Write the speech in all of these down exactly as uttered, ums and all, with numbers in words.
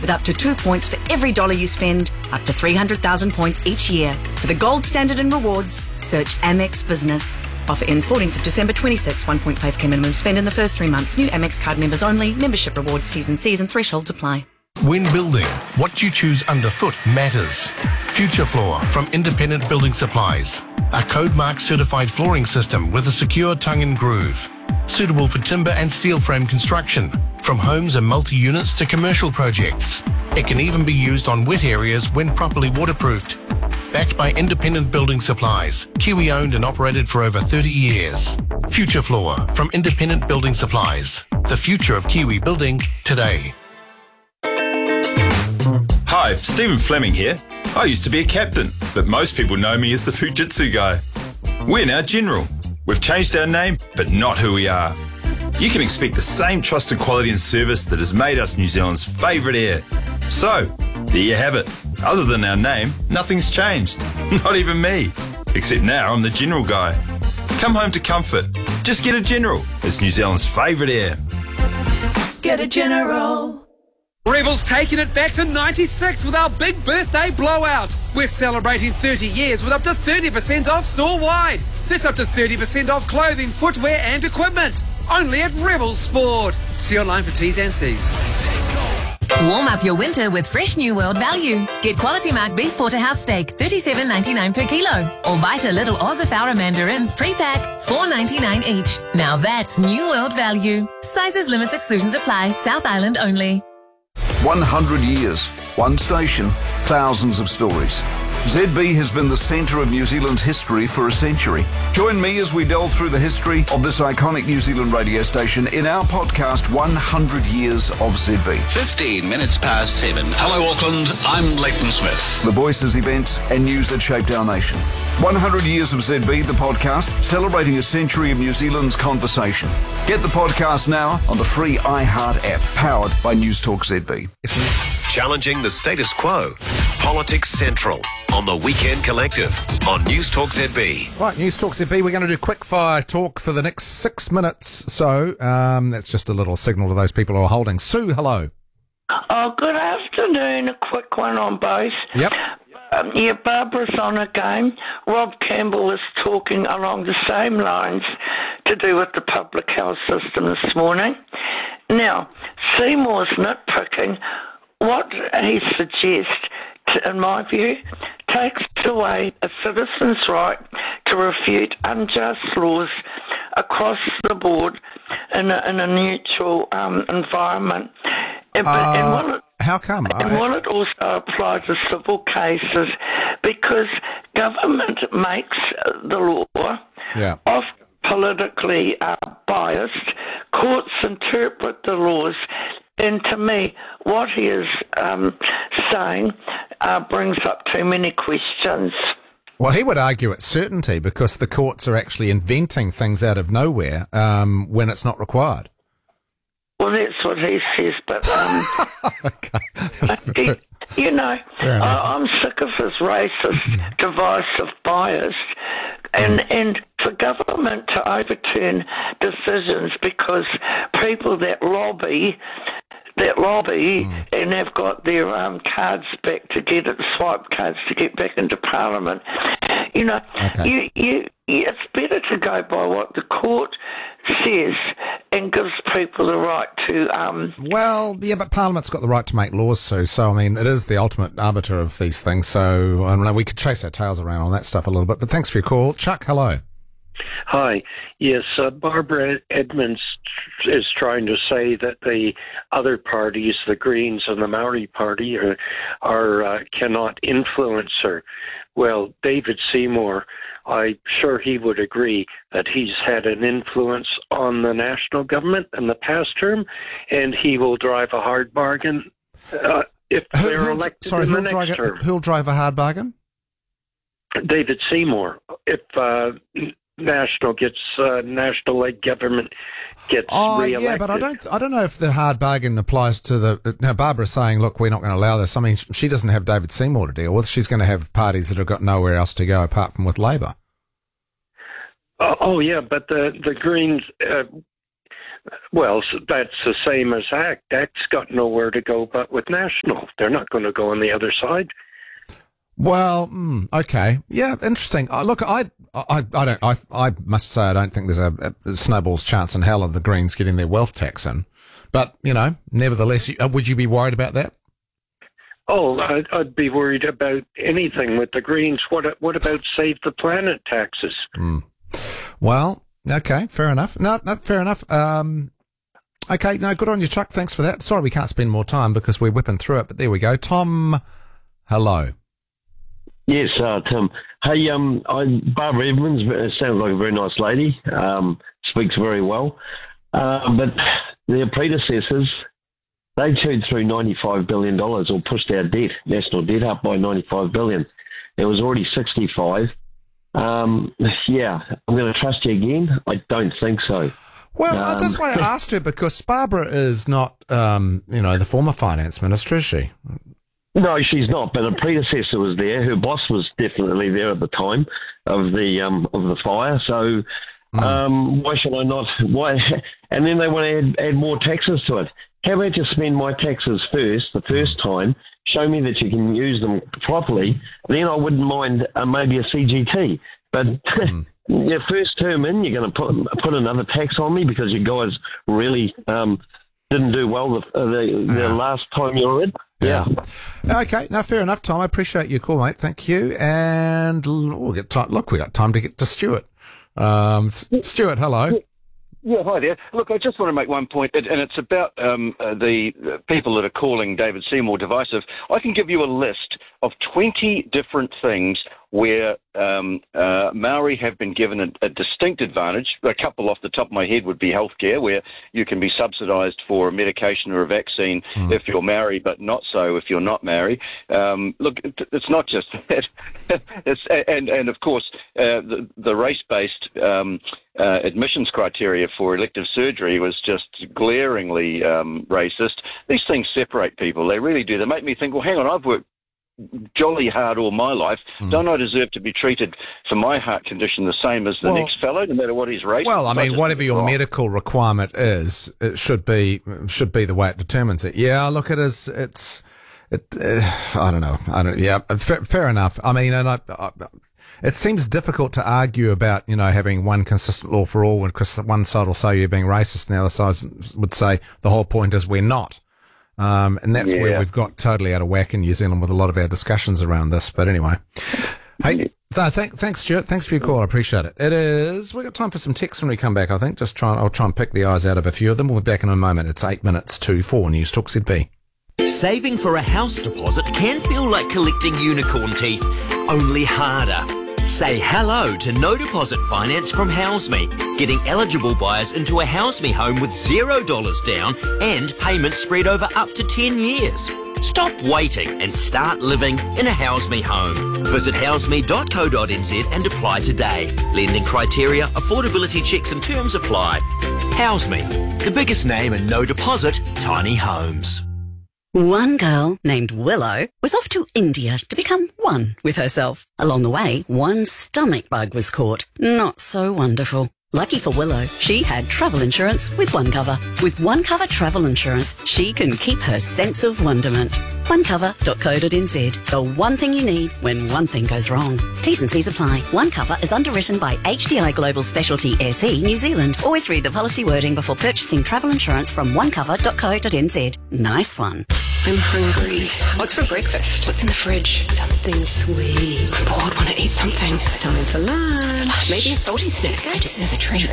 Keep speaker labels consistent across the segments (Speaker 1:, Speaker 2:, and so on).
Speaker 1: with up to two points for every dollar you spend, up to three hundred thousand points each year. For the gold standard in rewards, search Amex Business. Offer ends fourteenth of December twenty-six. one point five k minimum spend in the first three months. New Amex card members only. Membership rewards, T's and C's and thresholds apply.
Speaker 2: When building, what you choose underfoot matters. Future Floor from Independent Building Supplies. A code mark certified flooring system with a secure tongue and groove. Suitable for timber and steel frame construction, from homes and multi-units to commercial projects. It can even be used on wet areas when properly waterproofed. Backed by Independent Building Supplies, Kiwi owned and operated for over thirty years. Future Floor from Independent Building Supplies. The future of Kiwi building today.
Speaker 3: Hi, Stephen Fleming here. I used to be a captain, but most people know me as the Fujitsu guy. We're now General. We've changed our name, but not who we are. You can expect the same trusted quality and service that has made us New Zealand's favourite air. So, there you have it. Other than our name, nothing's changed. Not even me. Except now I'm the General guy. Come home to comfort. Just get a General. It's New Zealand's favourite air.
Speaker 4: Get a General.
Speaker 5: Rebels taking it back to ninety-six with our big birthday blowout. We're celebrating thirty years with up to thirty percent off store-wide. That's up to thirty percent off clothing, footwear and equipment. Only at Rebels Sport. See online for T's and C's.
Speaker 6: Warm up your winter with fresh New World value. Get quality mark beef porterhouse steak, thirty-seven ninety-nine per kilo. Or Vita Little Ozafaura mandarins pre-pack, four ninety-nine each. Now that's New World value. Sizes, limits, exclusions apply. South Island only.
Speaker 7: one hundred years, one station, thousands of stories. Z B has been the centre of New Zealand's history for a century. Join me as we delve through the history of this iconic New Zealand radio station in our podcast, one hundred years of Z B.
Speaker 8: fifteen minutes past seven. Hello, Auckland. I'm Leighton Smith.
Speaker 7: The voices, events and news that shaped our nation. one hundred years of Z B, the podcast, celebrating a century of New Zealand's conversation. Get the podcast now on the free iHeart app, powered by News Talk Z B.
Speaker 9: Challenging the status quo. Politics Central on the Weekend Collective on News Talk Z B.
Speaker 10: Right, News Talk Z B. We're going to do quick fire talk for the next six minutes. So um, that's just a little signal to those people who are holding. Sue, hello.
Speaker 11: Oh, good afternoon. A quick one on both.
Speaker 10: Yep.
Speaker 11: Um, yeah, Barbara's on again. Rob Campbell was talking along the same lines to do with the public health system this morning. Now, Seymour's nitpicking. What he suggests, to, in my view, takes away a citizen's right to refute unjust laws across the board in a, in a neutral um, environment. And,
Speaker 10: uh,
Speaker 11: and will it,
Speaker 10: how come?
Speaker 11: And
Speaker 10: I...
Speaker 11: will it also apply to civil cases? Because government makes the law
Speaker 10: yeah.
Speaker 11: often politically uh, biased. Courts interpret the laws. And to me, what he is um, saying uh, brings up too many questions.
Speaker 10: Well, he would argue it's certainty because the courts are actually inventing things out of nowhere um, when it's not required.
Speaker 11: Well, that's what he says, but, um,
Speaker 10: okay.
Speaker 11: he, you know, I, I'm sick of his racist, divisive bias. And, mm. and for government to overturn decisions because people that lobby that lobby mm. and have got their um, cards back to get it, swipe cards to get back into Parliament. You know, okay. you, you, you, it's better to go by what the court says and gives people the right to... Um,
Speaker 10: well, yeah, but Parliament's got the right to make laws, Sue, so, I mean, it is the ultimate arbiter of these things, so I don't know, we could chase our tails around on that stuff a little bit, but thanks for your call. Chuck, hello.
Speaker 12: Hi. Yes, uh, Barbara Edmonds is trying to say that the other parties, the Greens and the Maori Party, are, are uh, cannot influence her. Well, David Seymour, I'm sure he would agree that he's had an influence on the national government in the past term, and he will drive a hard bargain uh, if
Speaker 10: who,
Speaker 12: they're elected
Speaker 10: sorry,
Speaker 12: in the
Speaker 10: who'll
Speaker 12: next
Speaker 10: drive,
Speaker 12: term.
Speaker 10: Who'll drive a hard bargain?
Speaker 12: David Seymour. If uh, national gets uh, national like government gets
Speaker 10: oh
Speaker 12: re-elected.
Speaker 10: yeah, but I don't I don't know if the hard bargain applies to the now. Barbara's saying, look, we're not going to allow this. I mean, she doesn't have David Seymour to deal with. She's going to have parties that have got nowhere else to go apart from with Labor.
Speaker 12: Uh, oh yeah, but the the Greens. Uh, Well, that's the same as A C T. A C T's got nowhere to go but with National. They're not going to go on the other side.
Speaker 10: Well, mm, okay, yeah, interesting. Uh, look, I, I, I don't. I, I must say, I don't think there's a, a snowball's chance in hell of the Greens getting their wealth tax in. But you know, nevertheless, uh, would you be worried about that?
Speaker 12: Oh, I'd, I'd be worried about anything with the Greens. What What about Save the Planet taxes?
Speaker 10: Mm. Well, okay, fair enough. No, no, fair enough. Um, okay, no, good on you, Chuck. Thanks for that. Sorry we can't spend more time because we're whipping through it, but there we go. Tom, hello.
Speaker 13: Yes, uh, Tim. Hey, um, I, Barbara Edmonds sounds like a very nice lady. Um, speaks very well. Uh, but their predecessors, they chewed through ninety-five billion dollars or pushed our debt, national debt, up by ninety-five billion dollars. It was already sixty-five. Um, yeah, I'm going to trust you again? I don't think so.
Speaker 10: Well,
Speaker 13: um,
Speaker 10: that's why I asked her, because Barbara is not, um, you know, the former finance minister, is she?
Speaker 13: No, she's not. But her predecessor was there. Her boss was definitely there at the time of the um, of the fire. So mm. um, why should I not? Why? And then they want to add, add more taxes to it. How about you spend my taxes first, the first time? Show me that you can use them properly. Then I wouldn't mind uh, maybe a C G T. But mm. your first term in, you're going to put put another tax on me because you guys really um, didn't do well the, uh, the, the yeah. last time you were in. Yeah.
Speaker 10: yeah. Okay. No, fair enough, Tom. I appreciate your call, mate. Thank you. And we'll get time. Look, we got time to get to Stuart. Um, Stuart, hello.
Speaker 14: Yeah, hi there. Look, I just want to make one point, and it's about um, uh, the people that are calling David Seymour divisive. I can give you a list of twenty different things where um, uh, Maori have been given a, a distinct advantage. A couple off the top of my head would be healthcare, where you can be subsidised for a medication or a vaccine mm. if you're Maori, but not so if you're not Maori. Um, look, it's not just that. it's, and, and, of course, uh, the, the race-based um, uh, admissions criteria for elective surgery was just glaringly um, racist. These things separate people. They really do. They make me think, well, hang on, I've worked jolly hard all my life. Mm. Don't I deserve to be treated for my heart condition the same as the well, next fellow, no matter what his race?
Speaker 10: Well, I mean, whatever your medical requirement is, it should be should be the way it determines it. Yeah, look, it is. It's. It. Uh, I don't know. I don't. Yeah, fair, fair enough. I mean, and I, I. It seems difficult to argue about, you know, having one consistent law for all, when one side will say you're being racist, and the other side would say the whole point is we're not. Um, and that's yeah. where we've got totally out of whack in New Zealand with a lot of our discussions around this. But anyway, hey, so thank, thanks, Stuart. Thanks for your call. I appreciate it. It is, we've got time for some texts when we come back, I think. Just try, I'll try and pick the eyes out of a few of them. We'll be back in a moment. It's eight minutes to four. News Talk Z B.
Speaker 15: Saving for a house deposit can feel like collecting unicorn teeth, only harder. Say hello to no deposit finance from HouseMe, getting eligible buyers into a HouseMe home with zero dollars down and payments spread over up to ten years. Stop waiting and start living in a HouseMe home. Visit houseme dot co dot n z and apply today. Lending criteria, affordability checks and terms apply. HouseMe, the biggest name in no deposit tiny homes.
Speaker 16: One girl named Willow was off to India to become one with herself. Along the way, one stomach bug was caught. Not so wonderful. Lucky for Willow, she had travel insurance with OneCover. With OneCover travel insurance, she can keep her sense of wonderment. one cover dot co dot n z. The one thing you need when one thing goes wrong. T's and C's apply. OneCover is underwritten by H D I Global Specialty S E New Zealand. Always read the policy wording before purchasing travel insurance from one cover dot co dot n z. Nice one.
Speaker 17: I'm hungry. What's for breakfast? What's in the fridge? Something sweet. I'm bored. Want to eat something. It's time for lunch. Maybe a salty snack. I deserve a treat.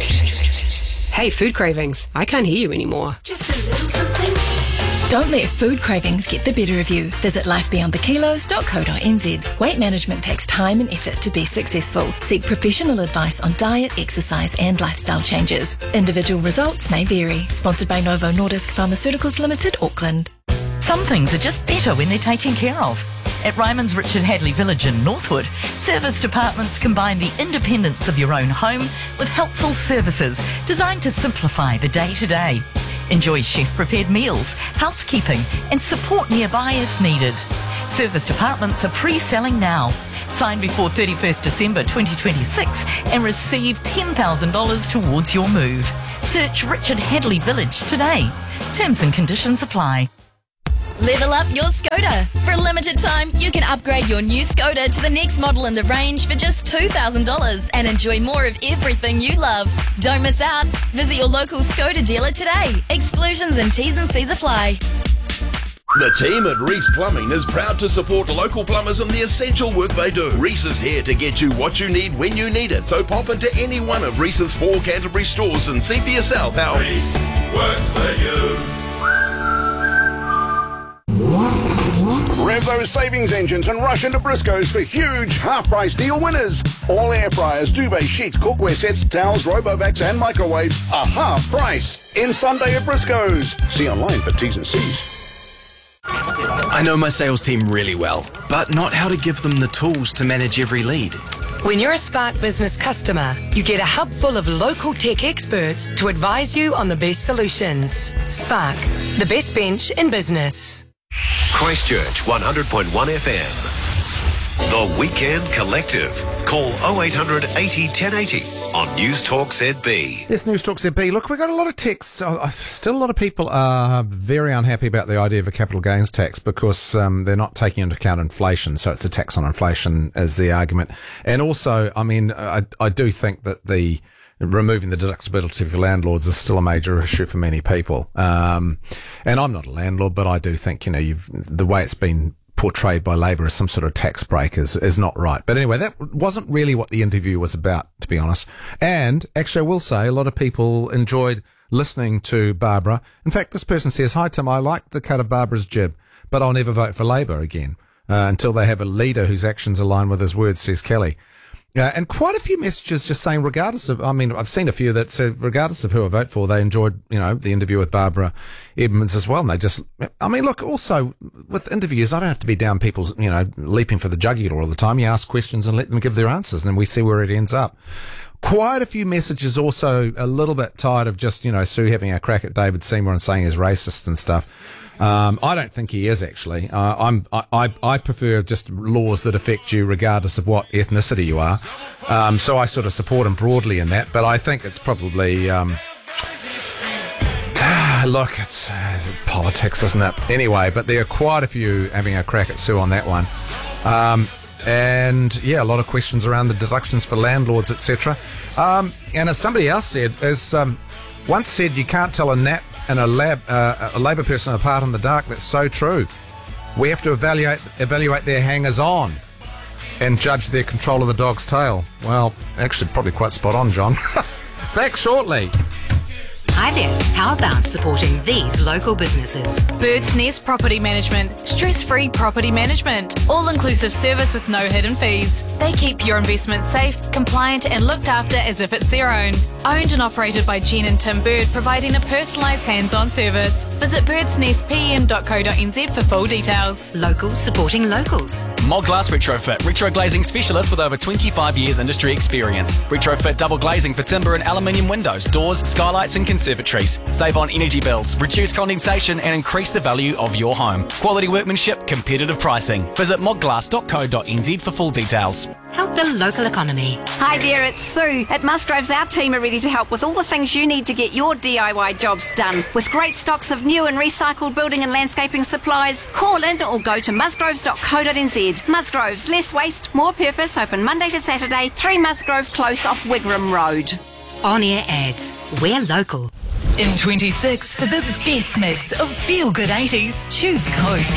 Speaker 17: Hey, food cravings. I can't hear you anymore.
Speaker 18: Just a little something. Don't let food cravings get the better of you. Visit life beyond the kilos dot co dot n z. Weight management takes time and effort to be successful. Seek professional advice on diet, exercise and lifestyle changes. Individual results may vary. Sponsored by Novo Nordisk Pharmaceuticals Limited, Auckland.
Speaker 19: Some things are just better when they're taken care of. At Ryman's Richard Hadley Village in Northwood, service departments combine the independence of your own home with helpful services designed to simplify the day-to-day. Enjoy chef-prepared meals, housekeeping and support nearby if needed. Service departments are pre-selling now. Sign before thirty-first December twenty twenty-six and receive ten thousand dollars towards your move. Search Richard Hadley Village today. Terms and conditions apply.
Speaker 20: Level up your Skoda. For a limited time, you can upgrade your new Skoda to the next model in the range for just two thousand dollars and enjoy more of everything you love. Don't miss out. Visit your local Skoda dealer today. Exclusions and T's and C's apply.
Speaker 21: The team at Reese Plumbing is proud to support local plumbers in the essential work they do. Reese is here to get you what you need when you need it. So pop into any one of Reese's four Canterbury stores and see for yourself how
Speaker 22: Reese works for you.
Speaker 23: Rev those savings engines and rush into Briscoe's for huge half-price deal winners. All air fryers, duvet sheets, cookware sets, towels, Robovacs and microwaves are half price. In Sunday at Briscoe's. See online for T's and C's.
Speaker 24: I know my sales team really well, but not how to give them the tools to manage every lead.
Speaker 25: When you're a Spark Business customer, you get a hub full of local tech experts to advise you on the best solutions. Spark, the best bench in business.
Speaker 9: Christchurch one hundred point one F M. The Weekend Collective. Call oh eight hundred eighty ten eighty on News Talk Z B.
Speaker 10: Yes, News Talk Z B. Look, we've got a lot of texts. Uh, still a lot of people are very unhappy about the idea of a capital gains tax because um, they're not taking into account inflation. So it's a tax on inflation is the argument. And also, I mean, I, I do think that the removing the deductibility for landlords is still a major issue for many people. Um, and I'm not a landlord, but I do think, you know, you've, the way it's been portrayed by Labor as some sort of tax break is, is not right. But anyway, that wasn't really what the interview was about, to be honest. And actually, I will say a lot of people enjoyed listening to Barbara. In fact, this person says, "Hi, Tim, I like the cut of Barbara's jib, but I'll never vote for Labor again uh, until they have a leader whose actions align with his words," says Kelly. Uh, and quite a few messages just saying, regardless of, I mean, I've seen a few that said, regardless of who I vote for, they enjoyed, you know, the interview with Barbara Edmonds as well. And they just, I mean, look, also with interviews, I don't have to be down people's, you know, leaping for the jugular all the time. You ask questions and let them give their answers, and then we see where it ends up. Quite a few messages also a little bit tired of just, you know, Sue having a crack at David Seymour and saying he's racist and stuff. Um, I don't think he is actually. Uh, I'm, I, I prefer just laws that affect you regardless of what ethnicity you are. Um, so I sort of support him broadly in that, but I think it's probably, um, look, it's, uh, it's politics, isn't it? Anyway, but there are quite a few having a crack at Sue on that one. Um, and yeah, a lot of questions around the deductions for landlords, et cetera. Um, and as somebody else said, as, um, once said, you can't tell a gnat and a lab, uh, a Labor person apart in the dark. That's so true. We have to evaluate evaluate their hangers-on and judge their control of the dog's tail. Well, actually, probably quite spot on, John. Back shortly.
Speaker 26: Hi there. How about supporting these local businesses?
Speaker 27: Bird's Nest Property Management. Stress-free property management. All-inclusive service with no hidden fees. They keep your investment safe, compliant and looked after as if it's their own. Owned and operated by Jen and Tim Bird, providing a personalised hands-on service. Visit birds nest p m dot co dot n z for full details.
Speaker 26: Locals supporting locals.
Speaker 28: Mogglass Retrofit, retro glazing specialist with over twenty-five years industry experience. Retrofit double glazing for timber and aluminium windows, doors, skylights and conservatories. Save on energy bills, reduce condensation and increase the value of your home. Quality workmanship, competitive pricing. Visit mogglass dot co dot n z for full details.
Speaker 26: Help the local economy.
Speaker 29: Hi there, it's Sue. At Musgroves, our team are ready to help with all the things you need to get your D I Y jobs done. With great stocks of new and recycled building and landscaping supplies, call in or go to musgroves dot co dot n z. Musgroves, less waste, more purpose, open Monday to Saturday, three Musgrove Close off Wigram Road.
Speaker 26: On-air ads. We're local.
Speaker 19: In twenty-six, for the best mix of feel-good eighties, choose Coast.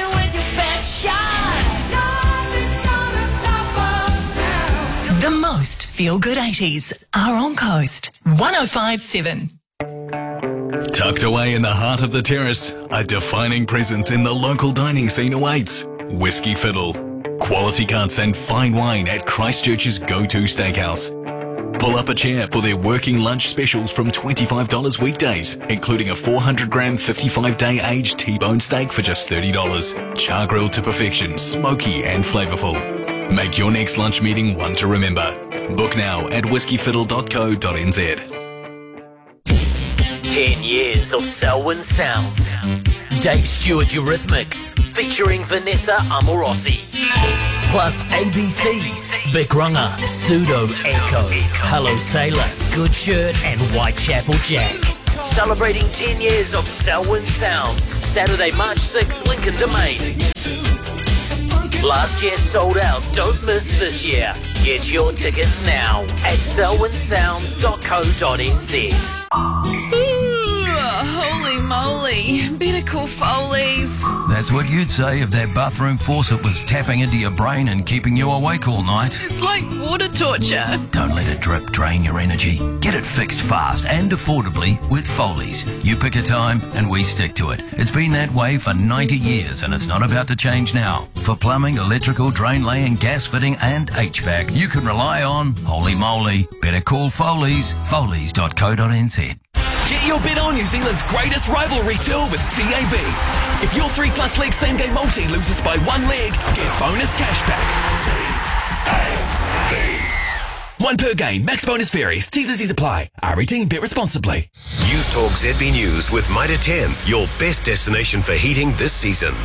Speaker 19: The most feel-good eighties are on Coast. one oh five point seven.
Speaker 30: Tucked away in the heart of the terrace, a defining presence in the local dining scene awaits. Whiskey Fiddle. Quality cuts and fine wine at Christchurch's go-to steakhouse. Pull up a chair for their working lunch specials from twenty-five dollars weekdays, including a four hundred gram fifty-five day aged T-bone steak for just thirty dollars. Char grilled to perfection, smoky and flavourful. Make your next lunch meeting one to remember. Book now at whiskey fiddle dot co dot n z.
Speaker 15: Ten years of Selwyn Sounds. Dave Stewart Eurythmics. featuring Vanessa Amorosi. Plus A B C's, Big Runga, Pseudo Echo, Hello Sailor, Good Shirt and Whitechapel Jack. Celebrating ten years of Selwyn Sounds, Saturday, March sixth, Lincoln Domain. Last year sold out, don't miss this year. Get your tickets now at selwyn sounds dot co dot n z.
Speaker 1: Holy moly. Better call Foley's.
Speaker 2: That's what you'd say if that bathroom faucet was tapping into your brain and keeping you awake all night.
Speaker 1: It's like water torture.
Speaker 2: Don't let a drip drain your energy. Get it fixed fast and affordably with Foley's. You pick a time and we stick to it. It's been that way for ninety years and it's not about to change now. For plumbing, electrical, drain laying, gas fitting and H V A C, you can rely on Holy Moly. Better call Foley's. Foley's dot co dot n z.
Speaker 3: Get your bet on New Zealand's greatest rivalry tour with T A B. If your three plus leg same game multi loses by one leg, get bonus cash back. T A B. One per game, max bonus varies. T's and C's apply. R eighteen, bet responsibly.
Speaker 9: News Talk Z B News with Mitre ten, your best destination for heating this season.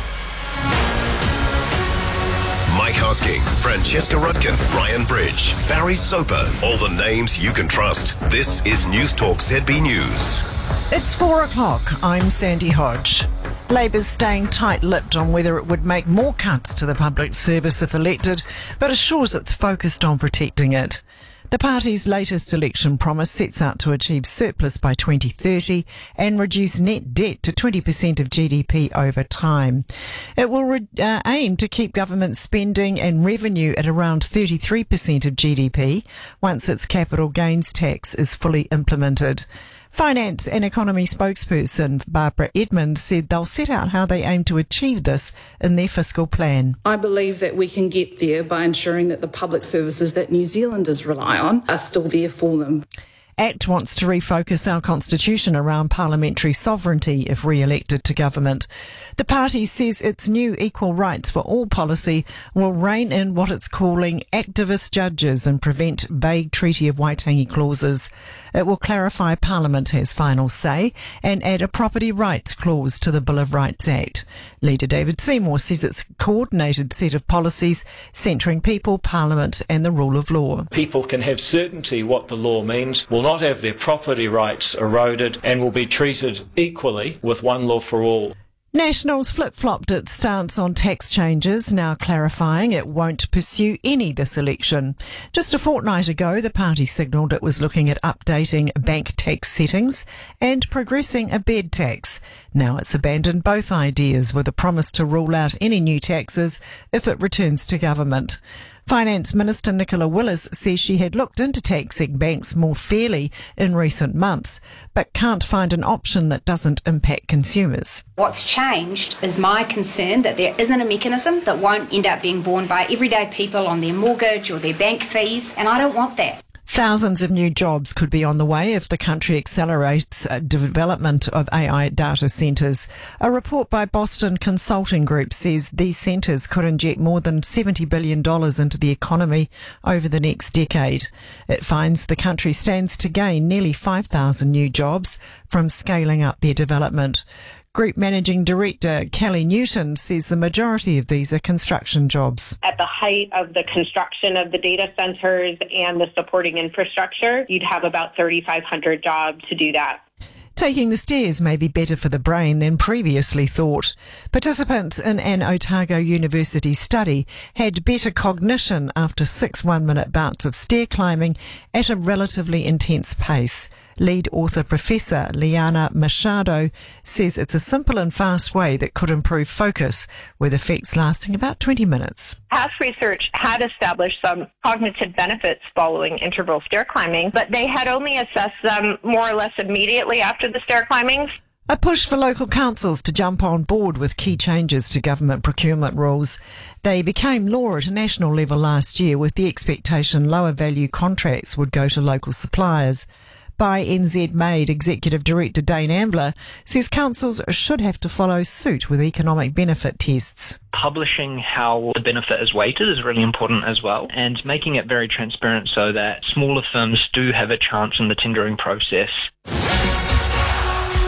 Speaker 9: Mike Hosking, Francesca Rudkin, Brian Bridge, Barry Soper, all the names you can trust. This is News Talk Z B News.
Speaker 4: It's four o'clock. I'm Sandy Hodge. Labor's staying tight-lipped on whether it would make more cuts to the public service if elected, but assures it's focused on protecting it. The party's latest election promise sets out to achieve surplus by twenty thirty and reduce net debt to twenty percent of G D P over time. It will re- uh, aim to keep government spending and revenue at around thirty-three percent of G D P once its capital gains tax is fully implemented. Finance and Economy spokesperson Barbara Edmonds said they'll set out how they aim to achieve this in their fiscal plan.
Speaker 5: I believe that we can get there by ensuring that the public services that New Zealanders rely on are still there for them.
Speaker 4: ACT wants to refocus our constitution around parliamentary sovereignty if re-elected to government. The party says its new equal rights for all policy will rein in what it's calling activist judges and prevent vague Treaty of Waitangi clauses. It will clarify Parliament has final say and add a property rights clause to the Bill of Rights Act. Leader David Seymour says it's a coordinated set of policies centring people, Parliament and the rule of law.
Speaker 6: People can have certainty what the law means, will not have their property rights eroded and will be treated equally with one law for all.
Speaker 4: Nationals flip-flopped its stance on tax changes, now clarifying it won't pursue any this election. Just a fortnight ago, the party signalled it was looking at updating bank tax settings and progressing a bed tax. Now it's abandoned both ideas with a promise to rule out any new taxes if it returns to government. Finance Minister Nicola Willis says she had looked into taxing banks more fairly in recent months, but can't find an option that doesn't impact consumers.
Speaker 7: What's changed is my concern that there isn't a mechanism that won't end up being borne by everyday people on their mortgage or their bank fees, and I don't want that.
Speaker 4: Thousands of new jobs could be on the way if the country accelerates uh, development of A I data centres. A report by Boston Consulting Group says these centres could inject more than seventy billion dollars into the economy over the next decade. It finds the country stands to gain nearly five thousand new jobs from scaling up their development. Group Managing Director Kelly Newton says the majority of these are construction jobs.
Speaker 8: At the height of the construction of the data centres and the supporting infrastructure, you'd have about thirty-five hundred jobs to do that.
Speaker 4: Taking the stairs may be better for the brain than previously thought. Participants in an Otago University study had better cognition after six one-minute bouts of stair climbing at a relatively intense pace. Lead author Professor Liana Machado says it's a simple and fast way that could improve focus, with effects lasting about twenty minutes.
Speaker 8: Past research had established some cognitive benefits following interval stair climbing, but they had only assessed them more or less immediately after the stair climbings.
Speaker 4: A push for local councils to jump on board with key changes to government procurement rules. They became law at a national level last year, with the expectation lower value contracts would go to local suppliers. By N Z Made Executive Director Dane Ambler says councils should have to follow suit with economic benefit tests.
Speaker 11: Publishing how the benefit is weighted is really important as well, and making it very transparent so that smaller firms do have a chance in the tendering process.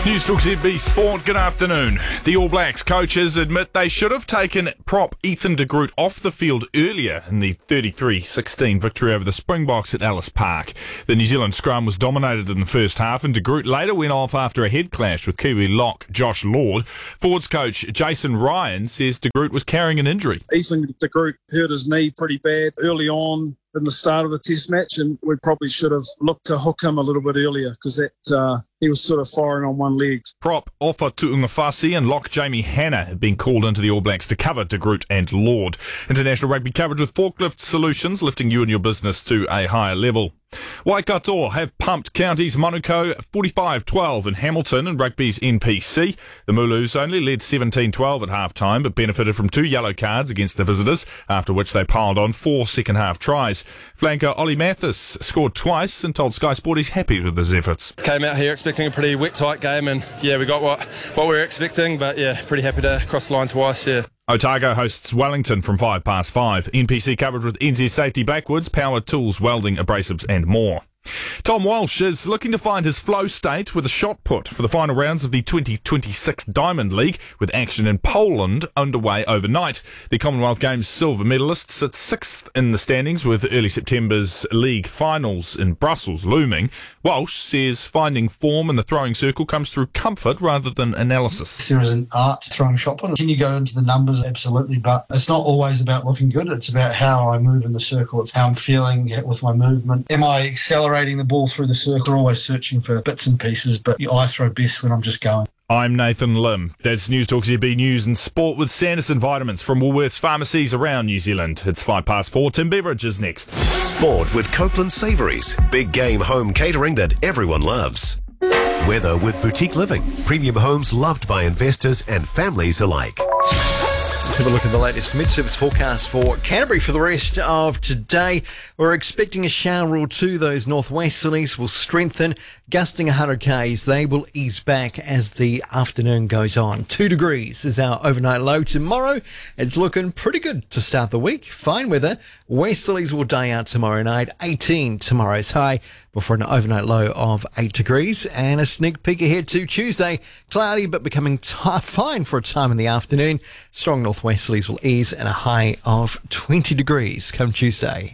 Speaker 12: News Talk Z B Sport, good afternoon. The All Blacks coaches admit they should have taken prop Ethan de Groot off the field earlier in the thirty-three sixteen victory over the Springboks at Ellis Park. The New Zealand scrum was dominated in the first half, and de Groot later went off after a head clash with Kiwi lock Josh Lord. Forwards coach Jason Ryan says de Groot was carrying an injury.
Speaker 13: Ethan de Groot hurt his knee pretty bad early on in the start of the test match, and we probably should have looked to hook him a little bit earlier because that uh, he was sort of firing on one leg.
Speaker 12: Prop Ofa Tu'ungafasi and lock Jamie Hanna have been called into the All Blacks to cover de Groot and Lord. International rugby coverage with Forklift Solutions, lifting you and your business to a higher level. Waikato have pumped Counties Manukau forty-five twelve in Hamilton in rugby's N P C. The Mulus only led seventeen twelve at half-time, but benefited from two yellow cards against the visitors, after which they piled on four second-half tries. Flanker Ollie Mathis scored twice and told Sky Sport he's happy with his efforts.
Speaker 14: Came out here expecting a pretty wet, tight game, and yeah, we got what, what we were expecting, but yeah, pretty happy to cross the line twice, yeah.
Speaker 12: Otago hosts Wellington from five past five. N P C coverage with N Z Safety Backwards, power tools, welding, abrasives and more. Tom Walsh is looking to find his flow state with a shot put for the final rounds of the twenty twenty-six Diamond League, with action in Poland underway overnight. The Commonwealth Games silver medalist sits sixth in the standings, with early September's league finals in Brussels looming. Walsh says finding form in the throwing circle comes through comfort rather than analysis.
Speaker 16: There is an art to throwing shot put. Can you go into the numbers? Absolutely, but it's not always about looking good. It's about how I move in the circle. It's how I'm feeling with my movement. Am I accelerating the ball through the circle? Always searching for bits and pieces, but I throw best when I'm just going.
Speaker 12: I'm Nathan Lim. That's News Talk Z B News and Sport with Sanderson Vitamins from Woolworths pharmacies around New Zealand. It's five past four. Tim Beveridge is next.
Speaker 9: Sport with Copeland Savouries. Big game home catering that everyone loves. Weather with Boutique Living. Premium homes loved by investors and families alike.
Speaker 17: Let's have a look at the latest mid-service forecast for Canterbury for the rest of today. We're expecting a shower or two. Those northwesterlies will strengthen, gusting one hundred kays. They will ease back as the afternoon goes on. Two degrees is our overnight low tomorrow. It's looking pretty good to start the week. Fine weather. Westerlies will die out tomorrow night. eighteen tomorrow's high before an overnight low of eight degrees. And a sneak peek ahead to Tuesday. Cloudy but becoming t- fine for a time in the afternoon. Strong northwesterlies will ease and a high of twenty degrees come Tuesday.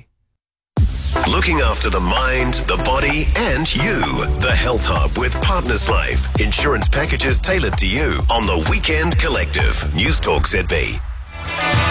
Speaker 9: Looking after the mind, the body and you. The Health Hub with Partners Life. Insurance packages tailored to you on the Weekend Collective. News Talk Z B.